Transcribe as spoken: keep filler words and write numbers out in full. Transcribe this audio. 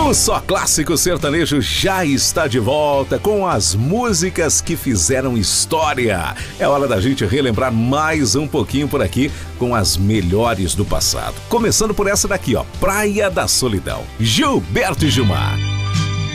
O Só Clássico Sertanejo já está de volta com as músicas que fizeram história. É hora da gente relembrar mais um pouquinho por aqui com as melhores do passado. Começando por essa daqui, ó, Praia da Solidão, Gilberto e Gilmar.